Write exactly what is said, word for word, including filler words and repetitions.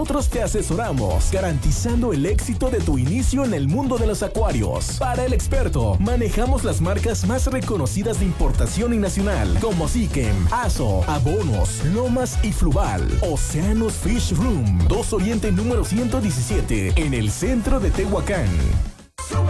Nosotros te asesoramos, garantizando el éxito de tu inicio en el mundo de los acuarios. Para el experto, manejamos las marcas más reconocidas de importación y nacional, como Sikem, Aso, Abonos, Lomas y Fluval. Oceanos Fish Room, dos Oriente número ciento diecisiete, en el centro de Tehuacán.